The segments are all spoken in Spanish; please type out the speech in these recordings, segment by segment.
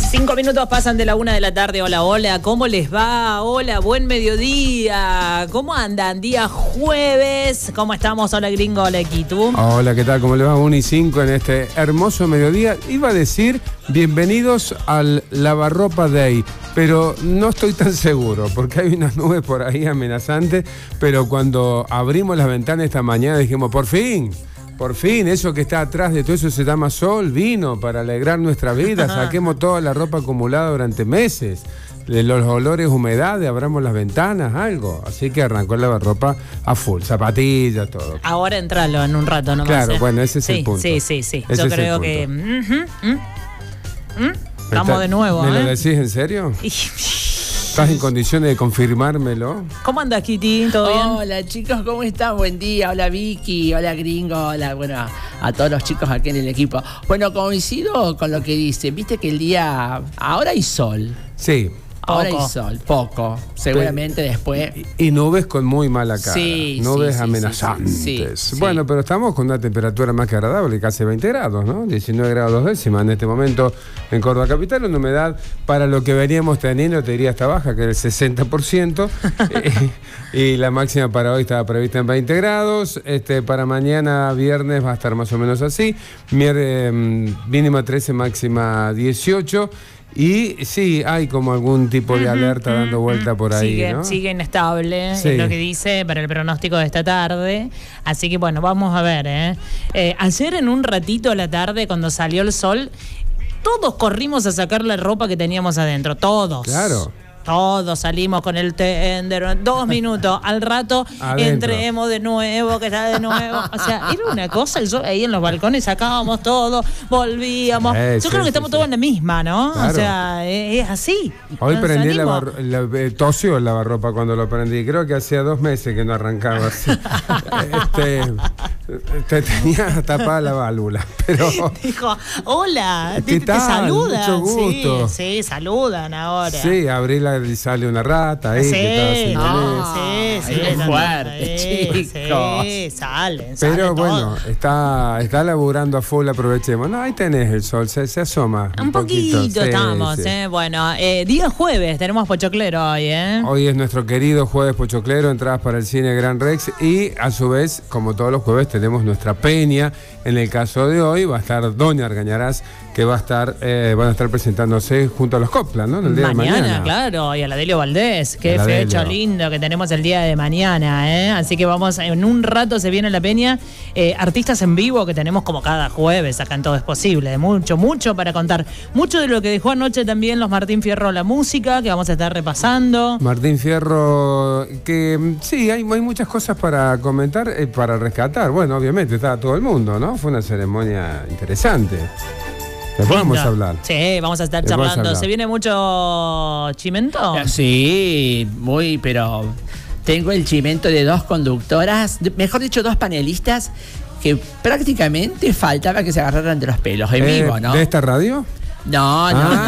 5 minutos pasan de la 1 de la tarde. Hola, hola, ¿cómo les va? Hola, buen mediodía. ¿Cómo andan? Día jueves. ¿Cómo estamos? Hola, gringo, hola, Equitu. Hola, ¿qué tal? ¿Cómo les va? 1 y 5 en este hermoso mediodía. Iba a decir bienvenidos al Lavarropa Day, pero no estoy tan seguro porque hay unas nubes por ahí amenazantes, pero cuando abrimos las ventanas esta mañana dijimos, por fin, eso que está atrás de todo eso se llama sol, vino para alegrar nuestra vida, saquemos toda la ropa acumulada durante meses, los olores, humedades, abramos las ventanas, algo. Así que arrancó el lavarropa a full, zapatillas, todo. Ahora entralo en un rato nomás. Claro, bueno, ese es el punto. Sí. Yo creo que... Estamos de nuevo, ¿Me lo decís en serio? ¿Estás en condiciones de confirmármelo? ¿Cómo andas, Kitty? ¿Todo bien? Hola, chicos, ¿cómo están? Buen día. Hola, Vicky. Hola, gringo. Hola, bueno, a todos los chicos aquí en el equipo. Bueno, coincido con lo que dice. Viste que el día... Ahora hay sol. Sí. Ahora hay sol, poco. Seguramente después... Y nubes con muy mala cara. Sí, nubes amenazantes. Sí. Bueno, pero estamos con una temperatura más que agradable, casi 20 grados, ¿no? 19 grados 2 décimas en este momento en Córdoba Capital. Una humedad para lo que veníamos teniendo, te diría hasta baja, que era el 60%. Y la máxima para hoy estaba prevista en 20 grados. Para mañana, viernes, va a estar más o menos así. Mínima 13, máxima 18. Y sí, hay como algún tipo de alerta dando vuelta por ahí, ¿no? Sigue inestable, es lo que dice para el pronóstico de esta tarde. Así que bueno, vamos a ver. Ayer en un ratito a la tarde, cuando salió el sol, todos corrimos a sacar la ropa que teníamos adentro, todos. Claro. Todos salimos con el tender, 2 minutos, al rato entremos de nuevo, que está de nuevo. O sea, era una cosa, el sol ahí en los balcones sacábamos todo, volvíamos. Yo creo que estamos todos en la misma, ¿no? Claro. O sea, es así. Hoy prendí tosió el lavarropa cuando lo prendí. Creo que hacía 2 meses que no arrancaba así. Tenía tapada la válvula, pero... Dijo, hola, ¿qué te tal? saludan. Mucho gusto. Sí, saludan ahora. Sí, abrí y sale una rata ahí. Sí, sí, es fuerte, chicos. Sí, salen. Pero bueno, está laburando a full, aprovechemos. No, ahí tenés el sol, se asoma. Un poquito estamos, sí. Bueno, día jueves, tenemos Pochoclero hoy, Hoy es nuestro querido jueves Pochoclero, entradas para el cine Gran Rex y a su vez, como todos los jueves, tenemos nuestra peña. En el caso de hoy va a estar Doña Argañarás, que van a estar presentándose junto a los Coplas, ¿no? En el día de mañana. Claro, y a la Delio Valdés. Qué fecha lindo que tenemos el día de mañana, Así que vamos, en un rato se viene la peña. Artistas en vivo que tenemos como cada jueves acá en Todo es Posible. Mucho para contar. Mucho de lo que dejó anoche también los Martín Fierro la música, que vamos a estar repasando. Martín Fierro, que sí, hay muchas cosas para comentar, para rescatar. Bueno, obviamente estaba todo el mundo, ¿no? Fue una ceremonia interesante. Después vamos a hablar. Sí, vamos a estar charlando. ¿Se viene mucho chimento? Sí, pero tengo el chimento de 2 conductoras, mejor dicho, 2 panelistas que prácticamente faltaba que se agarraran de los pelos en vivo, ¿no? ¿De esta radio? No.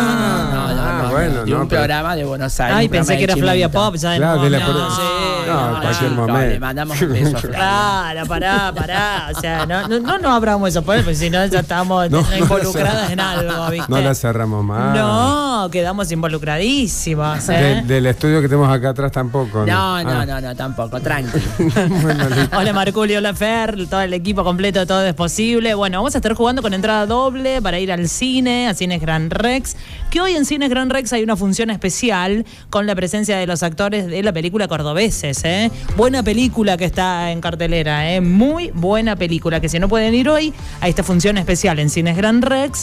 Bueno, de un programa de Buenos Aires. Ay, pensé que era Flavia Pop. Claro, en cualquier momento. Le mandamos un beso a Flavia. Claro, pará. O sea, no abramos eso, porque si no ya estamos involucradas en algo, ¿viste? No la cerramos más. No, quedamos involucradísimos. Del estudio que tenemos acá atrás tampoco. No, tampoco, tranqui. Hola Marculio, hola Fer, todo el equipo completo, Todo es Posible. Bueno, vamos a estar jugando con entrada doble para ir al cine, a Cines Gran Rex, que hoy en Cines Gran Rex hay una función especial con la presencia de los actores de la película Cordobeses. Buena película que está en cartelera, muy buena película, que si no pueden ir hoy a esta función especial en Cines Gran Rex,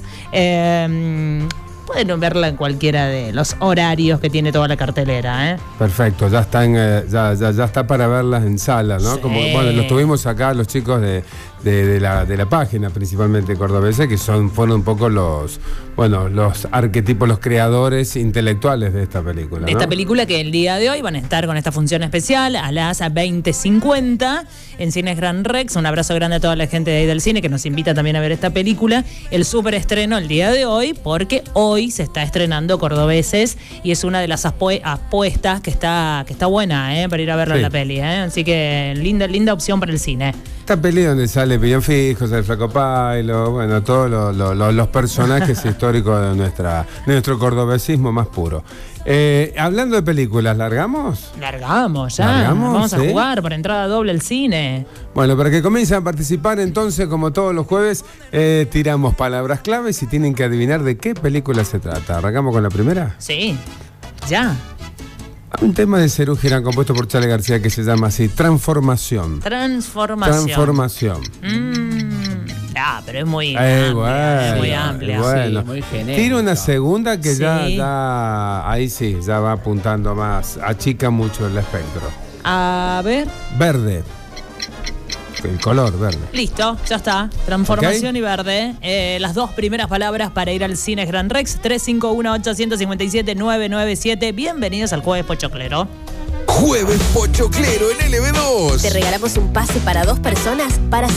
pueden verla en cualquiera de los horarios que tiene toda la cartelera. Perfecto, ya está para verlas en sala, ¿no? Sí. Como los tuvimos acá los chicos de la página, principalmente cordobeses, que fueron un poco los arquetipos, los creadores intelectuales de esta película. De esta película, que el día de hoy van a estar con esta función especial a las 20:50 en Cines Gran Rex. Un abrazo grande a toda la gente de ahí del cine que nos invita también a ver esta película. El súper estreno el día de hoy, porque hoy se está estrenando Cordobeses y es una de las apuestas que está buena para ir a verla en la peli. Así que linda opción para el cine. Esta peli donde sale Piñón Fijo, sale Flaco Pailo, bueno, todos los personajes históricos de nuestro cordobesismo más puro. Hablando de películas, ¿largamos? Largamos, ya. ¿Largamos? Vamos a ¿Sí? jugar por entrada doble al cine. Bueno, para que comiencen a participar, entonces, como todos los jueves, tiramos palabras claves y tienen que adivinar de qué película se trata. ¿Arrancamos con la primera? Sí, ya. Un tema de Serú Girán compuesto por Charly García que se llama así, Transformación. Transformación. Pero es muy amplia. Es muy amplia. Bueno. Sí, muy genérico. Tira una segunda que Sí. ya ahí sí, ya va apuntando más, achica mucho el espectro. A ver. Verde. El color verde. Listo, ya está. Transformación y verde. Las dos primeras palabras para ir al cine Gran Rex. 351-857-997. Bienvenidos al Jueves Pochoclero. Jueves Pochoclero en LB2. Te regalamos un pase para 2 personas para